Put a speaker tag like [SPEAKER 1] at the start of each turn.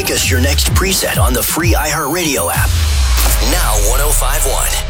[SPEAKER 1] Make us your next preset on the free iHeartRadio app. Now 105.1.